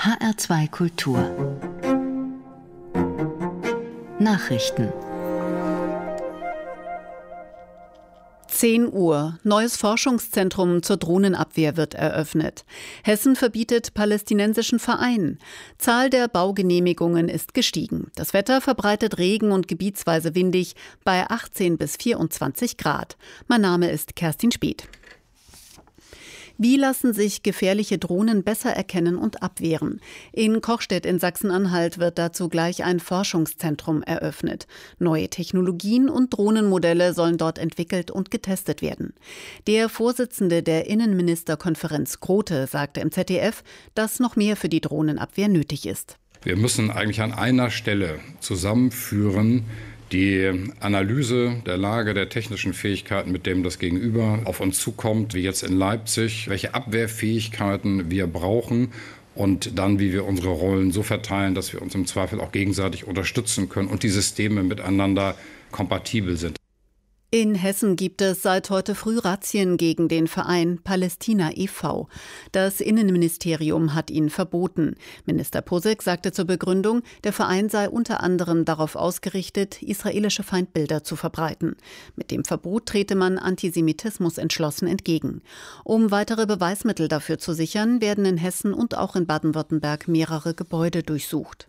HR2 Kultur Nachrichten 10 Uhr. Neues Forschungszentrum zur Drohnenabwehr wird eröffnet. Hessen verbietet palästinensischen Verein. Zahl der Baugenehmigungen ist gestiegen. Das Wetter verbreitet Regen und gebietsweise windig bei 18 bis 24 Grad. Mein Name ist Kerstin Speth. Wie lassen sich gefährliche Drohnen besser erkennen und abwehren? In Kochstedt in Sachsen-Anhalt wird dazu gleich ein Forschungszentrum eröffnet. Neue Technologien und Drohnenmodelle sollen dort entwickelt und getestet werden. Der Vorsitzende der Innenministerkonferenz Grote sagte im ZDF, dass noch mehr für die Drohnenabwehr nötig ist. Wir müssen eigentlich an einer Stelle zusammenführen, die Analyse der Lage der technischen Fähigkeiten, mit dem das Gegenüber auf uns zukommt, wie jetzt in Leipzig, welche Abwehrfähigkeiten wir brauchen und dann, wie wir unsere Rollen so verteilen, dass wir uns im Zweifel auch gegenseitig unterstützen können und die Systeme miteinander kompatibel sind. In Hessen gibt es seit heute früh Razzien gegen den Verein Palästina e.V. Das Innenministerium hat ihn verboten. Minister Posek sagte zur Begründung, der Verein sei unter anderem darauf ausgerichtet, israelische Feindbilder zu verbreiten. Mit dem Verbot trete man Antisemitismus entschlossen entgegen. Um weitere Beweismittel dafür zu sichern, werden in Hessen und auch in Baden-Württemberg mehrere Gebäude durchsucht.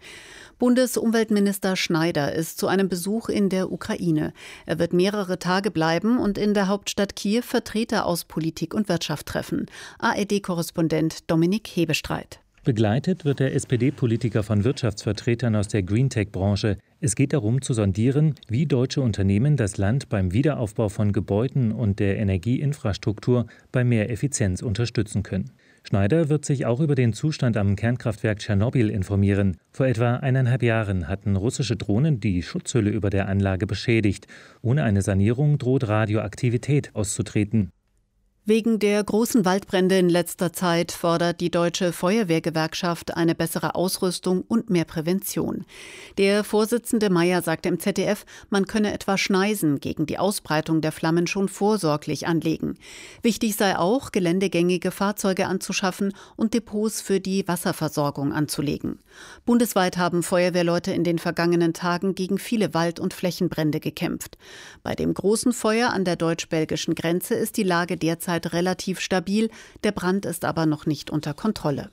Bundesumweltminister Schneider ist zu einem Besuch in der Ukraine. Er wird mehrere Tage bleiben und in der Hauptstadt Kiew Vertreter aus Politik und Wirtschaft treffen. ARD-Korrespondent Dominik Hebestreit. Begleitet wird der SPD-Politiker von Wirtschaftsvertretern aus der Greentech-Branche. Es geht darum zu sondieren, wie deutsche Unternehmen das Land beim Wiederaufbau von Gebäuden und der Energieinfrastruktur bei mehr Effizienz unterstützen können. Schneider wird sich auch über den Zustand am Kernkraftwerk Tschernobyl informieren. Vor etwa 1,5 Jahren hatten russische Drohnen die Schutzhülle über der Anlage beschädigt. Ohne eine Sanierung droht Radioaktivität auszutreten. Wegen der großen Waldbrände in letzter Zeit fordert die Deutsche Feuerwehrgewerkschaft eine bessere Ausrüstung und mehr Prävention. Der Vorsitzende Mayer sagte im ZDF, man könne etwa Schneisen gegen die Ausbreitung der Flammen schon vorsorglich anlegen. Wichtig sei auch, geländegängige Fahrzeuge anzuschaffen und Depots für die Wasserversorgung anzulegen. Bundesweit haben Feuerwehrleute in den vergangenen Tagen gegen viele Wald- und Flächenbrände gekämpft. Bei dem großen Feuer an der deutsch-belgischen Grenze ist die Lage derzeit relativ stabil, der Brand ist aber noch nicht unter Kontrolle.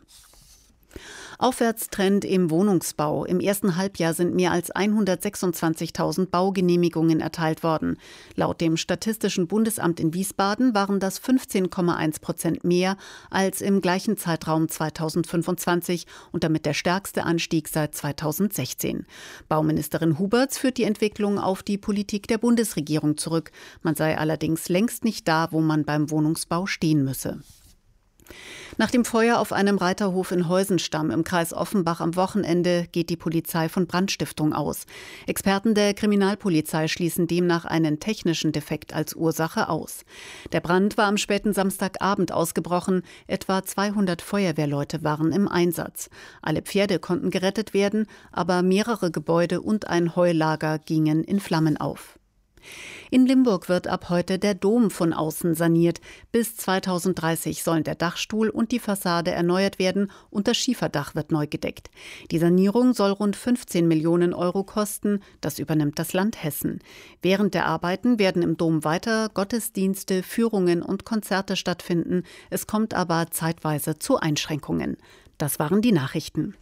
Aufwärtstrend im Wohnungsbau. Im ersten Halbjahr sind mehr als 126.000 Baugenehmigungen erteilt worden. Laut dem Statistischen Bundesamt in Wiesbaden waren das 15,1% mehr als im gleichen Zeitraum 2025 und damit der stärkste Anstieg seit 2016. Bauministerin Huberts führt die Entwicklung auf die Politik der Bundesregierung zurück. Man sei allerdings längst nicht da, wo man beim Wohnungsbau stehen müsse. Nach dem Feuer auf einem Reiterhof in Heusenstamm im Kreis Offenbach am Wochenende geht die Polizei von Brandstiftung aus. Experten der Kriminalpolizei schließen demnach einen technischen Defekt als Ursache aus. Der Brand war am späten Samstagabend ausgebrochen. Etwa 200 Feuerwehrleute waren im Einsatz. Alle Pferde konnten gerettet werden, aber mehrere Gebäude und ein Heulager gingen in Flammen auf. In Limburg wird ab heute der Dom von außen saniert. Bis 2030 sollen der Dachstuhl und die Fassade erneuert werden und das Schieferdach wird neu gedeckt. Die Sanierung soll rund 15 Millionen Euro kosten. Das übernimmt das Land Hessen. Während der Arbeiten werden im Dom weiter Gottesdienste, Führungen und Konzerte stattfinden. Es kommt aber zeitweise zu Einschränkungen. Das waren die Nachrichten.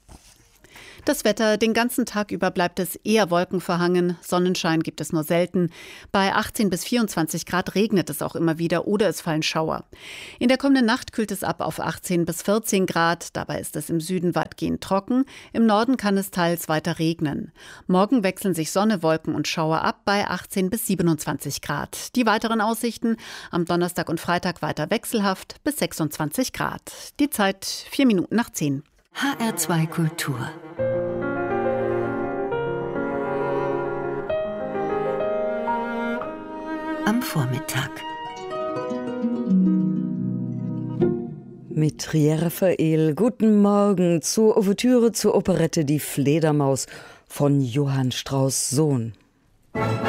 Das Wetter, den ganzen Tag über bleibt es eher wolkenverhangen. Sonnenschein gibt es nur selten. Bei 18 bis 24 Grad regnet es auch immer wieder oder es fallen Schauer. In der kommenden Nacht kühlt es ab auf 18 bis 14 Grad. Dabei ist es im Süden weitgehend trocken. Im Norden kann es teils weiter regnen. Morgen wechseln sich Sonne, Wolken und Schauer ab bei 18 bis 27 Grad. Die weiteren Aussichten am Donnerstag und Freitag weiter wechselhaft bis 26 Grad. Die Zeit 4 Minuten nach 10. HR2 Kultur am Vormittag. Mit Trier Raphael, guten Morgen zur Ouvertüre zur Operette Die Fledermaus von Johann Strauss Sohn.